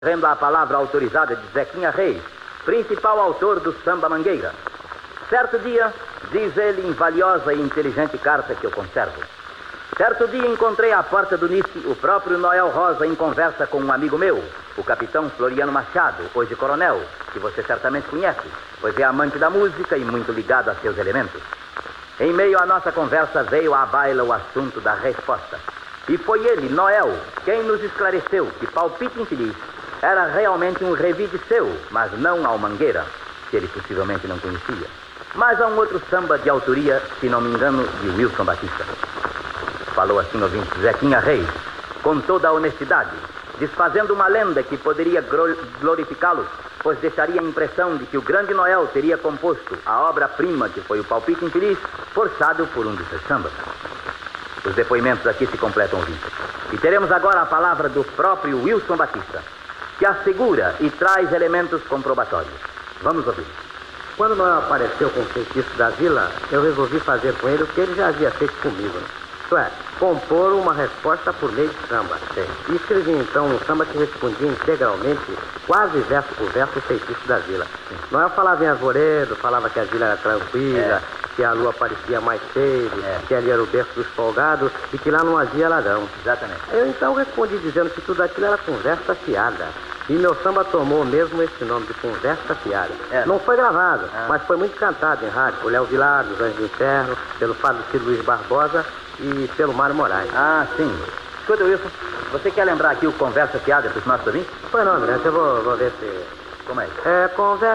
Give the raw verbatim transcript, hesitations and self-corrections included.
Rendo a palavra autorizada de Zequinha Reis, principal autor do Samba Mangueira. Certo dia, diz ele em valiosa e inteligente carta que eu conservo. Certo dia encontrei à porta do N I C o próprio Noel Rosa em conversa com um amigo meu, o capitão Floriano Machado, hoje coronel, que você certamente conhece, pois é amante da música e muito ligado a seus elementos. Em meio à nossa conversa veio à baila o assunto da resposta. E foi ele, Noel, quem nos esclareceu que Palpite Infeliz era realmente um revide seu, mas não ao Mangueira, que ele possivelmente não conhecia, mas a um outro samba de autoria, se não me engano, de Wilson Batista. Falou assim, ouvinte, Zequinha Reis, com toda a honestidade, desfazendo uma lenda que poderia glorificá-lo, pois deixaria a impressão de que o grande Noel teria composto a obra-prima que foi o Palpite Infeliz, forçado por um dos seus sambas. Os depoimentos aqui se completam, ouvinte. E teremos agora a palavra do próprio Wilson Batista, que assegura e traz elementos comprobatórios. Vamos ouvir. Quando Noel apareceu com o feitiço da vila, eu resolvi fazer com ele o que ele já havia feito comigo. Isto é, compor uma resposta por meio de samba. Sim. E escrevi então um samba que respondia integralmente, quase verso por verso, o feitiço da vila. Sim. Noel falava em arvoredo, falava que a vila era tranquila, é. que a lua parecia mais cedo, é. que ali era o berço dos folgados e que lá não havia ladrão. Exatamente. Eu então respondi dizendo que tudo aquilo era conversa fiada. E meu samba tomou mesmo esse nome de Conversa Fiada. É. Não foi gravado, ah. mas foi muito cantado em rádio por Léo Vilar, dos Anjos do Inferno, pelo falecido Luiz Barbosa e pelo Mário Moraes. Ah, sim. Escuta, Wilson, você quer lembrar aqui o Conversa Fiada para os nossos ouvintes? Pois não, Mirante, eu vou, vou ver se... Como é? É, Conversa